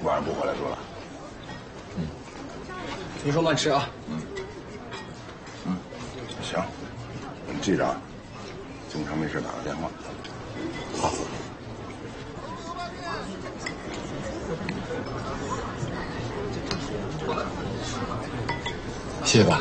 晚上不回来住了？ 嗯。你说慢吃啊。 行，你记着啊，经常没事打个电话。 好。谢谢爸。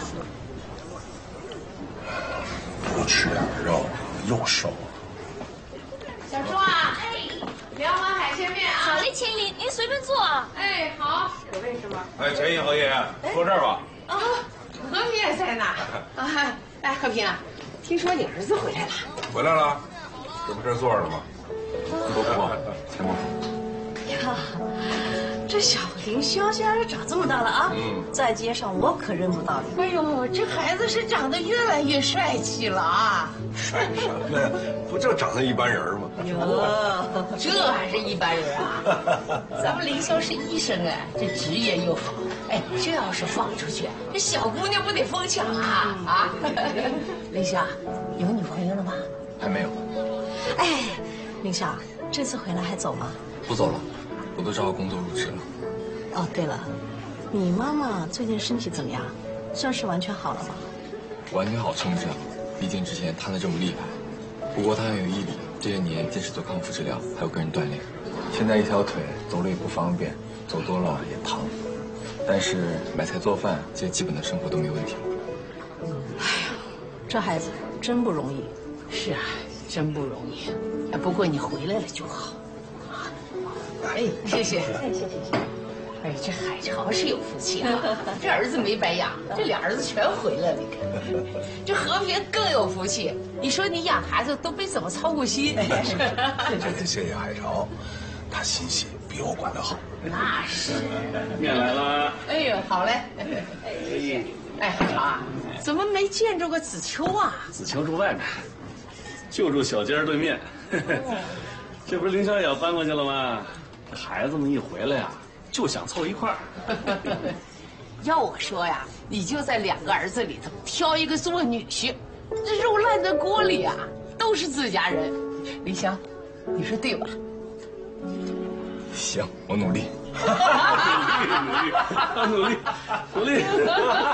多吃点肉，又瘦了。 小朱啊，哎，两碗海鲜面啊。 好嘞，钱玲，您随便坐啊。 哎，好，有位置吗？ 哎，钱姨、何爷，坐这儿吧。 啊，和平也在呢。啊，哎，和平啊，听说你儿子回来了。 回来了，这不这儿坐着呢吗？伯父，钱伯父。 呀，这小凌霄现在长这么大了啊！在街上我可认不到你。 哎呦，这孩子是长得越来越帅气了啊！ 帅什么呀？不就长得一般人吗？ 哟，这还是一般人啊！咱们凌霄是医生哎，这职业又好，哎，这要是放出去，这小姑娘不得疯抢啊啊！凌霄，有女朋友了吗？ 还没有。 哎，凌霄，这次回来还走吗？ 不走了，我都照工作入职了。 哦，对了，你妈妈最近身体怎么样？算是完全好了吗？ 完全好称不上，毕竟之前瘫得这么厉害。不过她很有毅力，这些年坚持做康复治疗，还有个人锻炼。现在一条腿走路也不方便，走多了也疼。但是买菜做饭这些基本的生活都没问题。 哎呀，这孩子真不容易。 是啊，真不容易。哎，不过你回来了就好。哎，谢谢， 哎，谢谢。 哎，这海潮是有福气啊！这儿子没白养，这俩儿子全回来了。你看，这和平更有福气。你说你养孩子都没怎么操过心。 这得谢谢海潮，他心细，比我管得好。 那是。 面来了。 哎呦，好嘞。哎，海潮啊，怎么没见着个子秋啊？ 子秋住外面，就住小街对面。这不是凌霄也要搬过去了吗？这孩子们一回来呀，就想凑一块儿。 要我说呀，你就在两个儿子里头挑一个做女婿，这肉烂在锅里啊，都是自家人。凌霄，你说对吧？ 行，我努力。 努力，努力，努力。